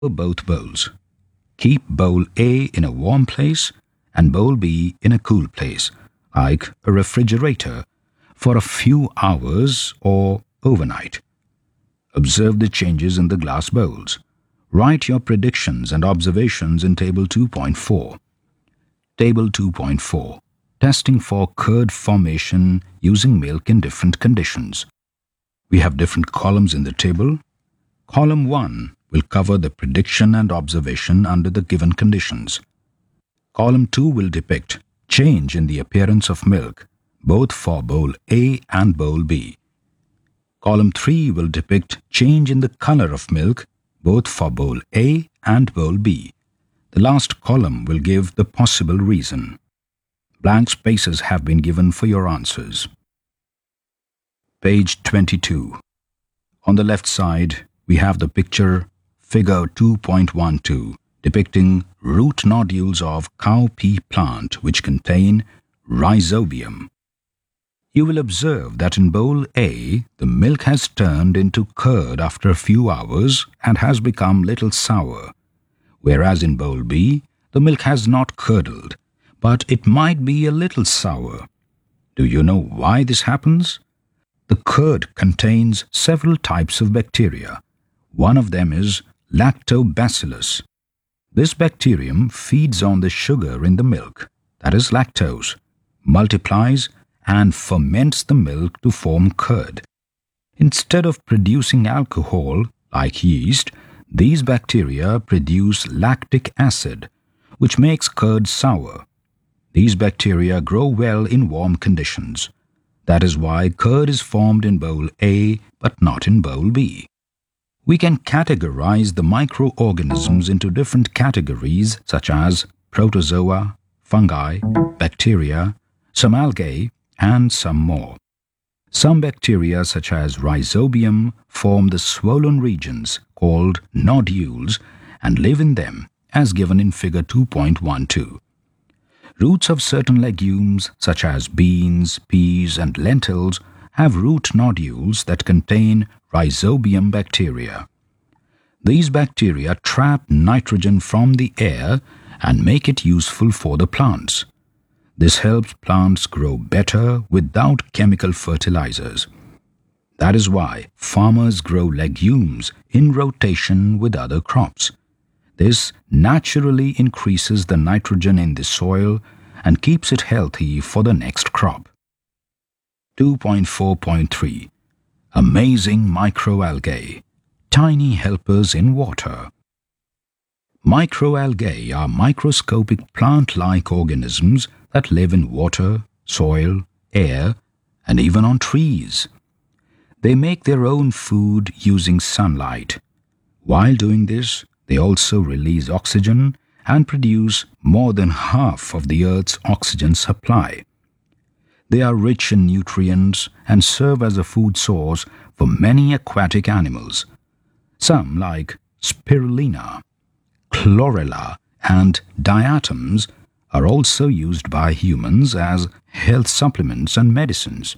both bowls. Keep bowl A in a warm place and bowl B in a cool place, like a refrigerator, for a few hours or overnight. Observe the changes in the glass bowls. Write your predictions and observations in Table 2.4. Table 2.4. Testing for curd formation using milk in different conditions. We have different columns in the table. Column 1 will cover the prediction and observation under the given conditions. Column 2 will depict change in the appearance of milk, both for bowl A and bowl B. Column 3 will depict change in the color of milk, both for bowl A and bowl B. The last column will give the possible reason. Blank spaces have been given for your answers. Page 22. On the left side, we have the picture Figure 2.12 depicting root nodules of cowpea plant which contain rhizobium. You will observe that in bowl A, the milk has turned into curd after a few hours and has become little sour, whereas in bowl B, the milk has not curdled, but it might be a little sour. Do you know why this happens? The curd contains several types of bacteria. One of them is lactobacillus. This bacterium feeds on the sugar in the milk, that is lactose, multiplies and ferments the milk to form curd. Instead of producing alcohol, like yeast, these bacteria produce lactic acid, which makes curd sour. These bacteria grow well in warm conditions. That is why curd is formed in bowl A but not in bowl B. We can categorize the microorganisms into different categories such as protozoa, fungi, bacteria, some algae, and some more. Some bacteria such as rhizobium form the swollen regions called nodules and live in them as given in Figure 2.12. Roots of certain legumes such as beans, peas, and lentils have root nodules that contain rhizobium bacteria. These bacteria trap nitrogen from the air and make it useful for the plants. This helps plants grow better without chemical fertilizers. That is why farmers grow legumes in rotation with other crops. This naturally increases the nitrogen in the soil and keeps it healthy for the next crop. 2.4.3 Amazing microalgae, tiny helpers in water. Microalgae are microscopic plant-like organisms that live in water, soil, air, and even on trees. They make their own food using sunlight. While doing this, they also release oxygen and produce more than half of the Earth's oxygen supply. They are rich in nutrients and serve as a food source for many aquatic animals. Some, like spirulina, chlorella, and diatoms, are also used by humans as health supplements and medicines.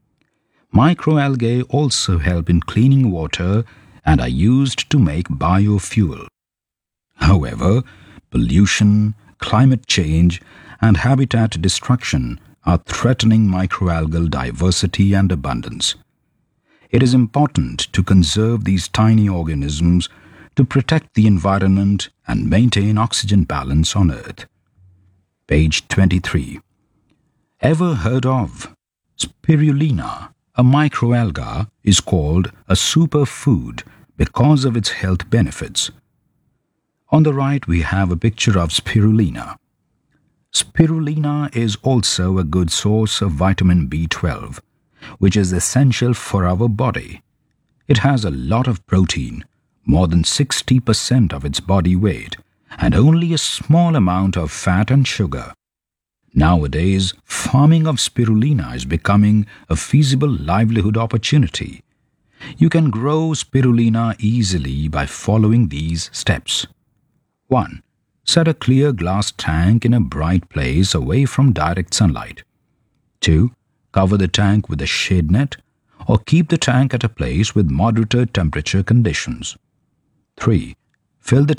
Microalgae also help in cleaning water and are used to make biofuel. However, pollution, climate change, and habitat destruction are threatening microalgal diversity and abundance. It is important to conserve these tiny organisms to protect the environment and maintain oxygen balance on Earth. Page 23. Ever heard of spirulina? A microalga is called a superfood because of its health benefits. On the right, we have a picture of spirulina. Spirulina is also a good source of vitamin B12, which is essential for our body. It has a lot of protein, more than 60% of its body weight, and only a small amount of fat and sugar. Nowadays, farming of spirulina is becoming a feasible livelihood opportunity. You can grow spirulina easily by following these steps. 1. Set a clear glass tank in a bright place away from direct sunlight. 2. Cover the tank with a shade net or keep the tank at a place with moderate temperature conditions. 3. Fill the